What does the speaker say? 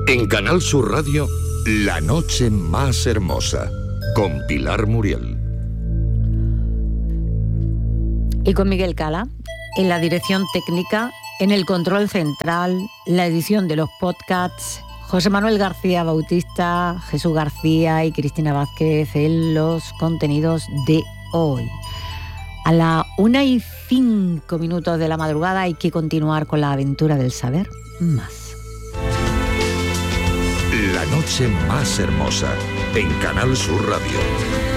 En Canal Sur Radio, La noche más hermosa, con Pilar Muriel. Y con Miguel Cala, en la dirección técnica, en el control central, la edición de los podcasts, José Manuel García Bautista, Jesús García y Cristina Vázquez en los contenidos de hoy. A la 1:05 de la madrugada hay que continuar con la aventura del saber más. La noche más hermosa, en Canal Sur Radio.